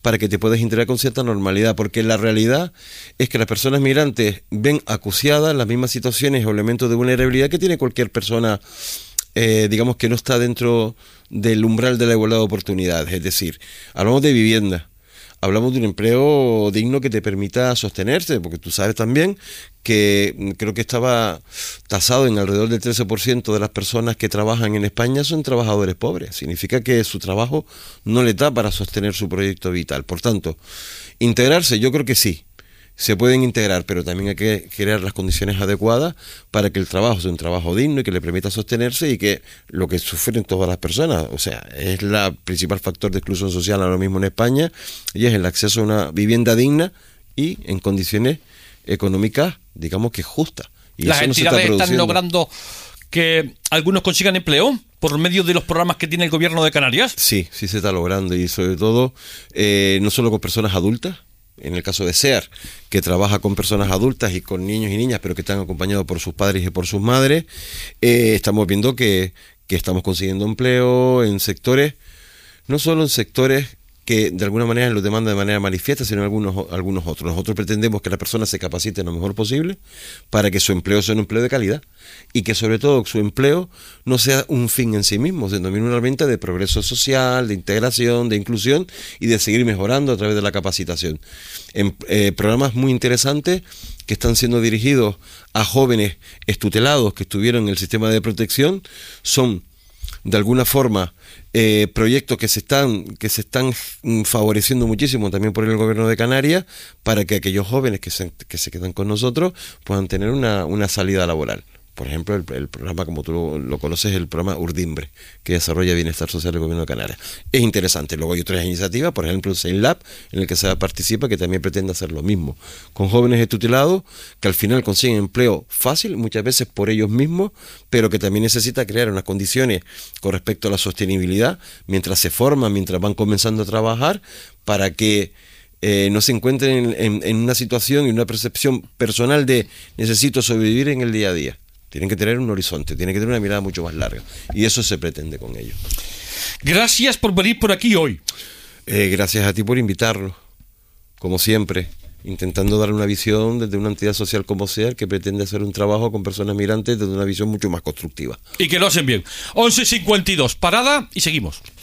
para que te puedas integrar con cierta normalidad, porque la realidad es que las personas migrantes ven acuciadas las mismas situaciones o elementos de vulnerabilidad que tiene cualquier persona, digamos, que no está dentro del umbral de la igualdad de oportunidades. Es decir, hablamos de vivienda, hablamos de un empleo digno que te permita sostenerse, porque tú sabes también que creo que estaba tasado en alrededor del 13% de las personas que trabajan en España son trabajadores pobres. Significa que su trabajo no les da para sostener su proyecto vital. Por tanto, integrarse, yo creo que sí, se pueden integrar, pero también hay que crear las condiciones adecuadas para que el trabajo sea un trabajo digno y que le permita sostenerse, y que lo que sufren todas las personas, o sea, es el principal factor de exclusión social ahora mismo en España, y es el acceso a una vivienda digna y en condiciones económicas, digamos que justas. Y las eso no se está entidades están produciendo. logrando que algunos consigan empleo por medio de los programas que tiene el gobierno de Canarias. Sí, sí se está logrando, y sobre todo no solo con personas adultas. En el caso de SEAR, que trabaja con personas adultas y con niños y niñas, pero que están acompañados por sus padres y por sus madres, estamos viendo que estamos consiguiendo empleo en sectores, no solo en sectores que de alguna manera lo demandan de manera manifiesta, sino algunos otros. Nosotros pretendemos que la persona se capacite lo mejor posible para que su empleo sea un empleo de calidad, y que sobre todo su empleo no sea un fin en sí mismo, sino también una herramienta de progreso social, de integración, de inclusión y de seguir mejorando a través de la capacitación. En programas muy interesantes que están siendo dirigidos a jóvenes extutelados que estuvieron en el sistema de protección, son de alguna forma proyectos que se están favoreciendo muchísimo también por el gobierno de Canarias, para que aquellos jóvenes que se quedan con nosotros puedan tener una salida laboral. Por ejemplo, el programa, como tú lo conoces, el programa Urdimbre, que desarrolla Bienestar Social del Gobierno de Canarias. Es interesante. Luego hay otras iniciativas, por ejemplo, el SEINLAB, en el que se participa, que también pretende hacer lo mismo, con jóvenes tutelados que al final consiguen empleo fácil, muchas veces por ellos mismos, pero que también necesita crear unas condiciones con respecto a la sostenibilidad, mientras se forman, mientras van comenzando a trabajar, para que no se encuentren en una situación y una percepción personal de necesito sobrevivir en el día a día. Tienen que tener un horizonte, tienen que tener una mirada mucho más larga, y eso se pretende con ellos. Gracias por venir por aquí hoy. Gracias a ti por invitarnos, como siempre, intentando dar una visión desde una entidad social como SEAR, que pretende hacer un trabajo con personas migrantes desde una visión mucho más constructiva. Y que lo hacen bien. 11:52, parada y seguimos.